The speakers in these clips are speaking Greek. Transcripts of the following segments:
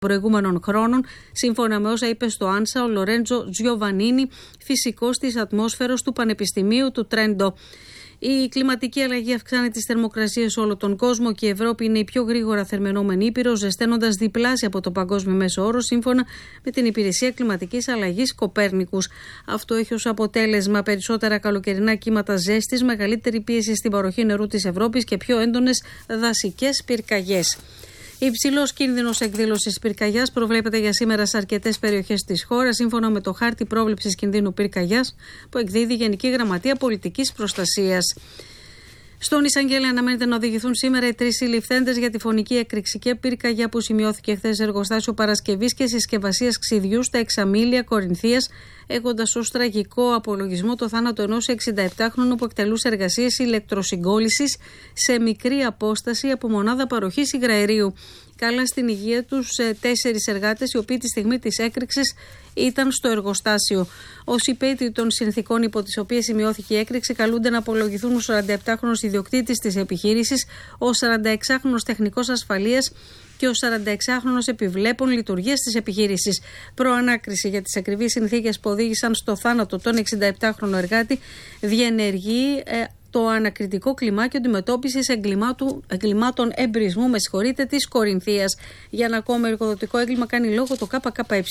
προηγούμενων χρόνων, σύμφωνα με όσα είπε στο Άνσα ο Λορέντζο Τζιοβανίνι, φυσικός της ατμόσφαιρας του Πανεπιστημίου του Τρέντο. Η κλιματική αλλαγή αυξάνει τις θερμοκρασίες σε όλο τον κόσμο και η Ευρώπη είναι η πιο γρήγορα θερμαινόμενη ήπειρος, ζεσταίνοντας διπλάσια από το παγκόσμιο μέσο όρο, σύμφωνα με την Υπηρεσία Κλιματικής Αλλαγής Κοπέρνικους. Αυτό έχει ως αποτέλεσμα περισσότερα καλοκαιρινά κύματα ζέστης, μεγαλύτερη πίεση στην παροχή νερού της Ευρώπης και πιο έντονες δασικές πυρκαγιές. Υψηλός κίνδυνος εκδήλωσης πυρκαγιάς προβλέπεται για σήμερα σε αρκετές περιοχές της χώρας, σύμφωνα με το χάρτη πρόβλεψης κινδύνου πυρκαγιάς που εκδίδει η Γενική Γραμματεία Πολιτικής Προστασίας. Στον Εισαγγέλια αναμένεται να οδηγηθούν σήμερα οι 3 συλληφθέντες για τη φωνική έκρηξη και πυρκαγιά που σημειώθηκε χθες σε εργοστάσιο παρασκευής και συσκευασίας ξυδιού στα Εξαμήλια Κορινθίας, έχοντας ως τραγικό απολογισμό το θάνατο ενός 67χρονου που εκτελούσε εργασίες ηλεκτροσυγκόλλησης σε μικρή απόσταση από μονάδα παροχής υγραερίου. Καλά στην υγεία τους 4 εργάτες, οι οποίοι τη στιγμή της έκρηξης ήταν στο εργοστάσιο. Ως υπέτειοι των συνθηκών υπό τις οποίες σημειώθηκε η έκρηξη, καλούνται να απολογηθούν ο 47χρονος ιδιοκτήτης της επιχείρησης, ο 46χρονος τεχνικός ασφαλείας και ο 46χρονος επιβλέπων λειτουργίας της επιχείρησης. Προανάκριση για τις ακριβείς συνθήκες που οδήγησαν στο θάνατο των 67χρονου εργάτη διενεργεί το ανακριτικό κλιμάκιο αντιμετώπισης εγκλημάτων εμπρισμού της Κορινθίας. Για ένα ακόμα εργοδοτικό έγκλημα κάνει λόγο το ΚΚΕ.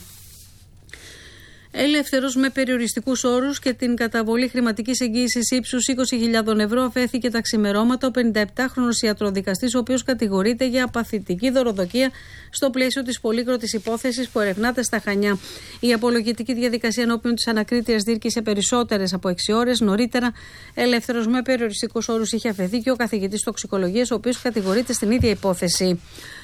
Ελεύθερος με περιοριστικούς όρους και την καταβολή χρηματικής εγγύησης ύψους 20.000 ευρώ αφέθηκε τα ξημερώματα ο 57χρονος ιατροδικαστής, ο οποίος κατηγορείται για απαθητική δωροδοκία στο πλαίσιο της πολύκροτης υπόθεσης που ερευνάται στα Χανιά. Η απολογητική διαδικασία ενώπιον της ανακρίτριας διήρκησε περισσότερες από 6 ώρες. Νωρίτερα, ελεύθερος με περιοριστικούς όρους είχε αφαιθεί και ο καθηγητής τοξικολογίας, ο οποίος κατηγορείται στην ίδια υπόθεση.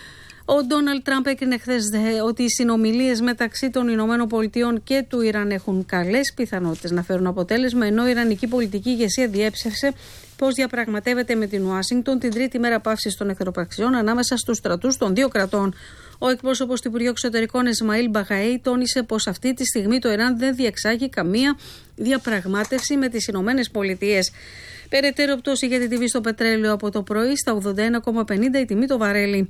Ο Ντόναλντ Τραμπ έκρινε χθες ότι οι συνομιλίες μεταξύ των Ηνωμένων Πολιτειών και του Ιράν έχουν καλές πιθανότητες να φέρουν αποτέλεσμα, ενώ η Ιρανική πολιτική ηγεσία διέψευσε πως διαπραγματεύεται με την Ουάσιγκτον την τρίτη μέρα παύσης των εχθροπραξιών ανάμεσα στους στρατούς των δύο κρατών. Ο εκπρόσωπος του Υπουργείου Εξωτερικών Ισμαήλ Μπαγαή τόνισε πως αυτή τη στιγμή το Ιράν δεν διεξάγει καμία διαπραγμάτευση με τις Ηνωμένες Πολιτείες. Περαιτέρω πτώση για την τιμή στο πετρέλαιο από το πρωί στα 81,50 η τιμή το βαρέλι.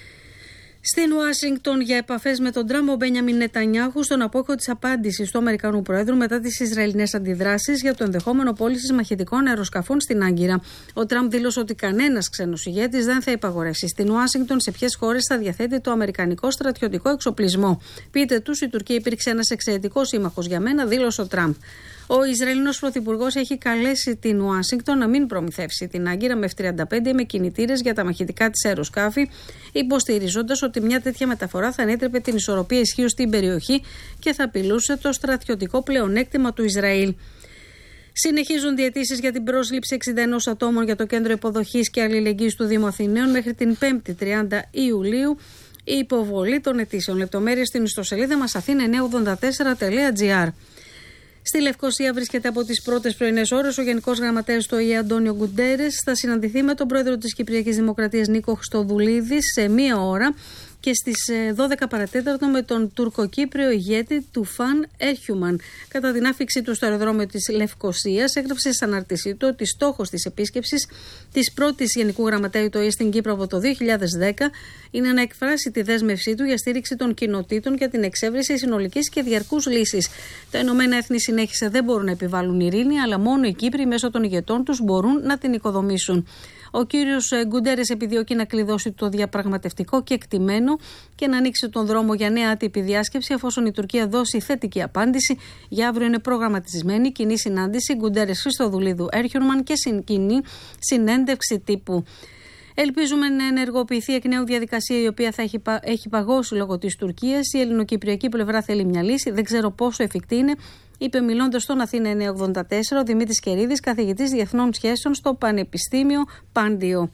Στην Ουάσιγκτον για επαφές με τον Τραμπ, ο Μπένιαμιν Νετανιάχου στον απόϊχο της απάντησης του Αμερικανού Προέδρου μετά τις Ισραηλινές αντιδράσεις για το ενδεχόμενο πώλησης μαχητικών αεροσκαφών στην Άγκυρα. Ο Τραμπ δήλωσε ότι κανένας ξένος ηγέτης δεν θα υπαγορεύσει στην Ουάσιγκτον σε ποιες χώρες θα διαθέτει το αμερικανικό στρατιωτικό εξοπλισμό. Πείτε τους, η Τουρκία υπήρξε ένας εξαιρετικός σύμμαχος για μένα, δήλωσε ο Τραμπ. Ο Ισραηλινός πρωθυπουργός έχει καλέσει την Ουάσιγκτον να μην προμηθεύσει την Άγκυρα με F-35 με κινητήρες για τα μαχητικά της αεροσκάφη, υποστηρίζοντας ότι μια τέτοια μεταφορά θα ανέτρεπε την ισορροπία ισχύου στην περιοχή και θα απειλούσε το στρατιωτικό πλεονέκτημα του Ισραήλ. Συνεχίζονται οι αιτήσεις για την πρόσληψη 61 ατόμων για το Κέντρο Υποδοχής και Αλληλεγγύης του Δήμου Αθηναίων μέχρι την 5η 30 Ιουλίου. Η υποβολή των αιτήσεων. Λεπτομέρειες στην ιστοσελίδα μας athena984.gr. Στη Λευκοσία βρίσκεται από τις πρώτες πρωινές ώρες ο Γενικός Γραμματέας του ΟΗΕ Αντώνιο Γκουντέρες. Θα συναντηθεί με τον πρόεδρο της Κυπριακής Δημοκρατίας Νίκο Χριστοδουλίδη σε 1 ώρα και στις 12 παρατέταρτο με τον τουρκοκύπριο ηγέτη Τουφάν Έρχιουμαν. Κατά την άφηξή του στο αεροδρόμιο της Λευκοσίας, έγραψε στην ανάρτησή του ότι στόχος της επίσκεψης της πρώτης Γενικού Γραμματέου του ΟΗΕ στην Κύπρο από το 2010 είναι να εκφράσει τη δέσμευσή του για στήριξη των κοινοτήτων και την εξέβρεση συνολικής και διαρκούς λύσης. Τα Ηνωμένα Έθνη, συνέχισε, δεν μπορούν να επιβάλλουν ειρήνη, αλλά μόνο οι Κύπροι μέσω των ηγετών τους μπορούν να την οικοδομήσουν. Ο κύριος Γκουντέρες επιδιώκει να κλειδώσει το διαπραγματευτικό κεκτημένο και να ανοίξει τον δρόμο για νέα άτυπη διάσκεψη, εφόσον η Τουρκία δώσει θετική απάντηση. Για αύριο είναι προγραμματισμένη κοινή συνάντηση Γκουντέρες Χριστοδουλίδου Έρχιουμαν και κοινή συνέντευξη τύπου. Ελπίζουμε να ενεργοποιηθεί εκ νέου διαδικασία η οποία θα έχει παγώσει λόγω της Τουρκίας. Η ελληνοκυπριακή πλευρά θέλει μια λύση. Δεν ξέρω πόσο εφικτή είναι, είπε μιλώντας στον Αθήνα 984 ο Δημήτρης Κερίδης, καθηγητής διεθνών σχέσεων στο Πανεπιστήμιο Πάντιο.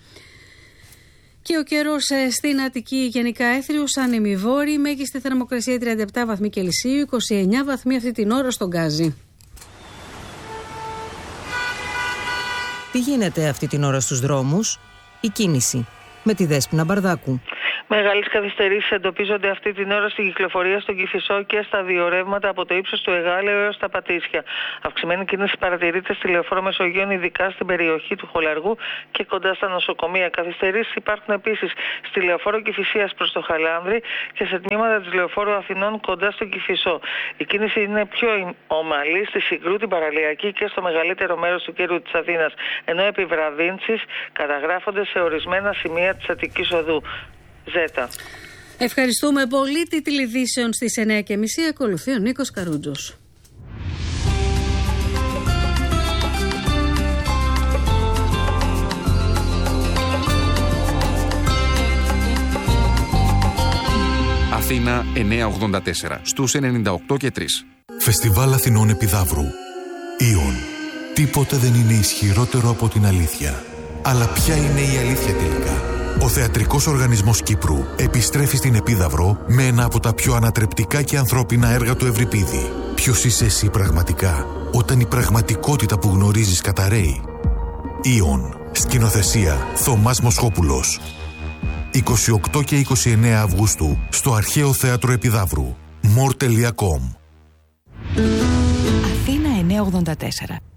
Και ο καιρός στην Αττική γενικά έθριος, άνεμη βόρη, μέγιστη θερμοκρασία 37 βαθμοί Κελσίου, 29 βαθμοί αυτή την ώρα στον Γκάζι. Τι γίνεται αυτή την ώρα στους δρόμους? Η κίνηση με τη Δέσποινα Μπαρδάκου. Μεγάλες καθυστερήσεις εντοπίζονται αυτή την ώρα στην κυκλοφορία στον Κηφισό και στα δύο ρεύματα από το ύψος του Εγάλεου έως τα Πατήσια. Αυξημένη κίνηση παρατηρείται στη λεωφόρο Μεσογείων, ειδικά στην περιοχή του Χολαργού και κοντά στα νοσοκομεία. Καθυστερήσεις υπάρχουν επίσης στη λεωφόρο Κηφισίας προς το Χαλάνδρη και σε τμήματα της λεωφόρου Αθηνών κοντά στον Κηφισό. Η κίνηση είναι πιο ομαλή στη Συγκρού, την Παραλιακή και στο μεγαλύτερο μέρος του κέντρου της Αθήνας, ενώ επιβραδύνσεις καταγράφονται σε ορισμένα σημεία της Αττικής Οδού. Ζέτα. Ευχαριστούμε πολύ. Τίτλοι ειδήσεων στις 9:30. Ακολουθεί ο Νίκος Καρούτζος. Αθήνα 984 στους 98 και 3. Φεστιβάλ Αθηνών Επιδαύρου. Ιον. Τίποτε δεν είναι ισχυρότερο από την αλήθεια. Αλλά ποια είναι η αλήθεια τελικά? Ο Θεατρικός Οργανισμός Κύπρου επιστρέφει στην Επίδαυρο με ένα από τα πιο ανατρεπτικά και ανθρώπινα έργα του Ευρυπίδη. Ποιος είσαι εσύ πραγματικά, όταν η πραγματικότητα που γνωρίζεις καταρρέει? Ιον. Σκηνοθεσία Θωμάς Μοσχόπουλος. 28 και 29 Αυγούστου στο Αρχαίο Θέατρο Επιδαύρου. more.com. Αθήνα 984.